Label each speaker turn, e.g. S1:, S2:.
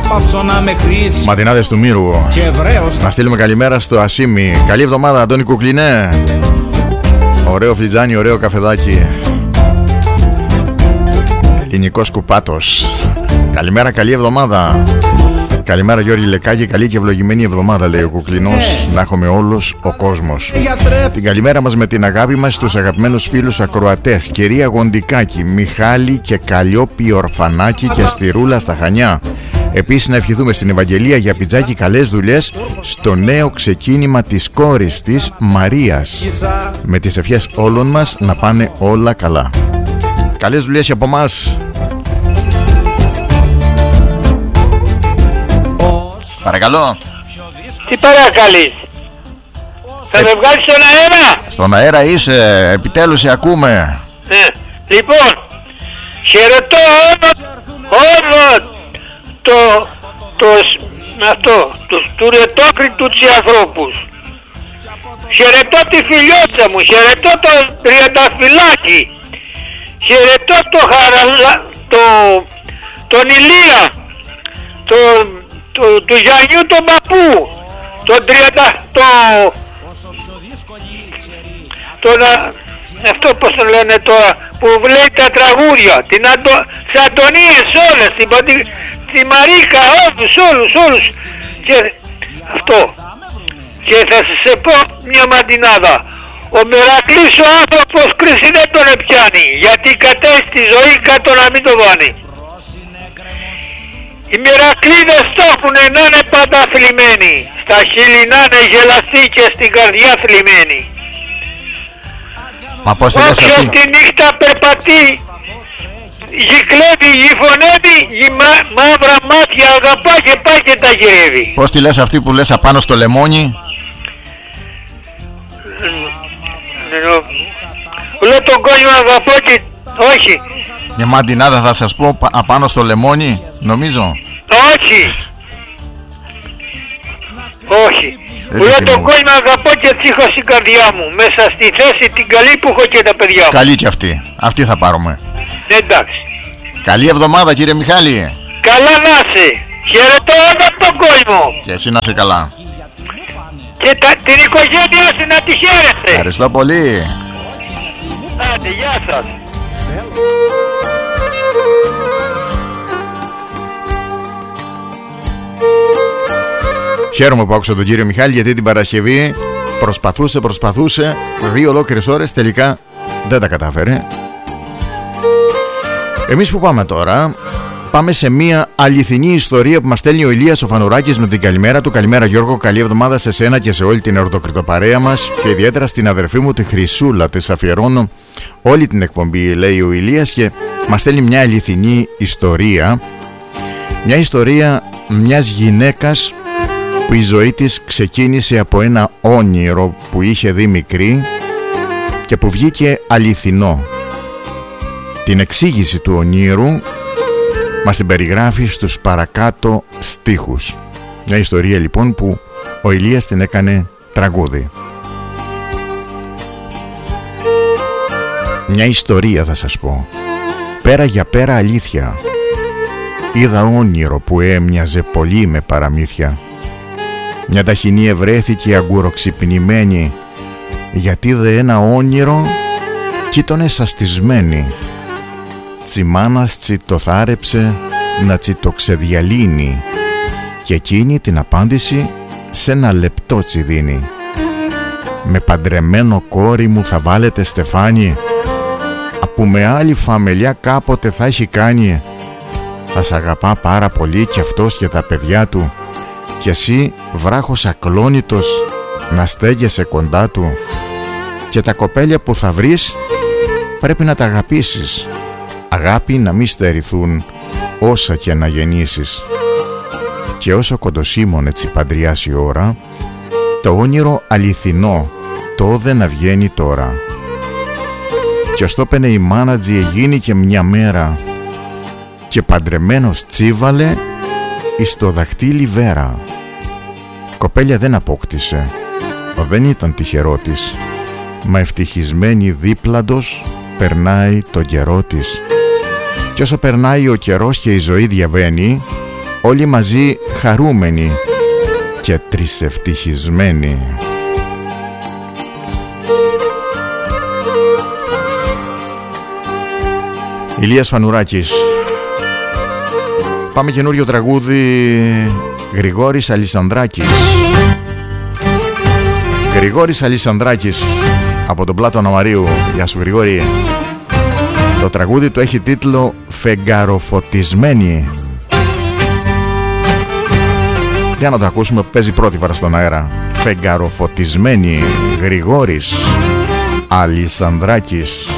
S1: Ματινάδες του Μύρου. Να στείλουμε καλημέρα στο Ασίμι. Καλή εβδομάδα, Αντώνη Κουκλινέ. Ωραίο φλιτζάνι, ωραίο καφεδάκι. Ελληνικός κουπάτος. Καλημέρα, καλή εβδομάδα. Καλημέρα Γιώργη Λεκάκη, καλή και ευλογημένη εβδομάδα, λέει ο Κουκλινός. Να έχουμε όλος ο κόσμος. Την καλημέρα μας με την αγάπη μας στους αγαπημένους φίλους ακροατές. Κυρία Γοντικάκη, Μιχάλη και Καλλιόπη Ορφανάκη και Στηρούλα στα Χανιά. Επίσης να ευχηθούμε στην Ευαγγελία για πιτζάκι καλές δουλειές στο νέο ξεκίνημα της κόρης της Μαρίας. Με τις ευχές όλων μας να πάνε όλα καλά. Καλές δουλειές από εμάς. Παρακαλώ.
S2: Τι παρακαλείς? Θα με βγάλεις στον αέρα?
S1: Στον αέρα είσαι, επιτέλους σε ακούμε.
S2: Λοιπόν, χαιρετώ όλο του ρετόκριτου τους ανθρώπους. Χαιρετώ τη φιλιότσα μου, χαιρετώ το Τριανταφυλάκι, χαιρετώ τον Ηλία, του Γιαννιού τον παππού, αυτό πως το λένε τώρα, που λέει τα τραγούδια, τις Αντωνίες όλες, τη Μαρίκα, όλους, και αυτό. Και θα σας πω μια μαντινάδα. Ο Μερακλής ο άνθρωπος κρίση δεν τον επιάνει, γιατί κατέστη τη ζωή κάτω να μην το βάνει. Οι Μερακλείδες το έχουνε να είναι πάντα θλιμμένοι, στα χείλη να είναι γελαστοί και στην καρδιά θλιμμένοι.
S1: Μα πώς τη λες αυτή?
S2: Όποιος τη νύχτα περπατεί, γυκλεύει, γυφωνεύει, μαύρα μάτια αγαπά και πάει και τα γυρεύει.
S1: Πώς τη λες αυτή που λες απάνω στο λεμόνι?
S2: Λέω τον κόσμο αγαπώ και όχι.
S1: Μια μαντινάδα θα σας πω απάνω στο λεμόνι, νομίζω.
S2: Όχι. Λέω τον κόσμο αγαπώ και τσίχω στην καρδιά μου, μέσα στη θέση την καλή που έχω και τα παιδιά μου.
S1: Καλή και αυτή. Αυτή θα πάρουμε.
S2: Εντάξει.
S1: Καλή εβδομάδα κύριε Μιχάλη.
S2: Καλά να είσαι. Χαιρετώ όλο τον κόσμο.
S1: Και εσύ να είσαι καλά.
S2: Και την οικογένειά σου να τη χαίρεσαι.
S1: Ευχαριστώ πολύ.
S2: Άντε, γεια σας.
S1: Χαίρομαι που άκουσα τον κύριο Μιχάλη, γιατί την Παρασκευή προσπαθούσε 2 ολόκληρες ώρες, τελικά δεν τα κατάφερε. Εμείς που πάμε τώρα? Πάμε σε μια αληθινή ιστορία που μας στέλνει ο Ηλίας ο Φανουράκης με την καλημέρα του. Καλημέρα Γιώργο, καλή εβδομάδα σε σένα και σε όλη την ερωτοκριτοπαρέα μας, και ιδιαίτερα στην αδερφή μου τη Χρυσούλα. Της αφιερώνω όλη την εκπομπή, λέει ο Ηλίας, και μας στέλνει μια αληθινή ιστορία. Μια ιστορία μιας γυναίκας που η ζωή της ξεκίνησε από ένα όνειρο που είχε δει μικρή και που βγήκε αληθινό. Την εξήγηση του ονείρου μας την περιγράφει στους παρακάτω στίχους. Μια ιστορία λοιπόν που ο Ηλίας την έκανε τραγούδι. Μια ιστορία θα σας πω, πέρα για πέρα αλήθεια. Είδα όνειρο που έμοιαζε πολύ με παραμύθια. Μια ταχυνή ευρέθηκε αγκουροξυπνημένη, γιατί δε ένα όνειρο κι ήταν εσαστισμένη. Τσιμάνας τσι το θάρεψε να τσι το ξεδιαλύνει, και εκείνη την απάντηση σε ένα λεπτό τσι δίνει. Με παντρεμένο κόρη μου θα βάλετε στεφάνι, που με άλλη φαμελιά κάποτε θα έχει κάνει. Θα σ' αγαπά πάρα πολύ κι αυτός και τα παιδιά του, κι εσύ βράχος ακλόνητος να στέγεσαι κοντά του, και τα κοπέλια που θα βρεις πρέπει να τα αγαπήσεις. Αγάπη να μη στερηθούν όσα και να γεννήσεις. Και όσο κοντοσίμων έτσι παντριάσει η ώρα, το όνειρο αληθινό το δε να βγαίνει τώρα. Κι ως το πένε η μάνατζη εγίνη και μια μέρα, και παντρεμένος τσίβαλε εις το δαχτύλι βέρα. Κοπέλια δεν απόκτησε, δεν ήταν τυχερό της, μα ευτυχισμένη δίπλαντος περνάει το καιρό της. Κι όσο περνάει ο καιρός και η ζωή διαβαίνει, όλοι μαζί χαρούμενοι και τρισευτυχισμένοι. Ηλίας Φανουράκης. Πάμε καινούριο τραγούδι. Γρηγόρης Αλισανδράκης. Γρηγόρης Αλισανδράκης από τον Πλάτωνα Μαρίου. Γεια σου Γρηγόρη. Το τραγούδι του έχει τίτλο Φεγγαροφωτισμένη. Για να το ακούσουμε, παίζει πρώτη φορά στον αέρα. Φεγγαροφωτισμένη. Γρηγόρης Αλισανδράκης.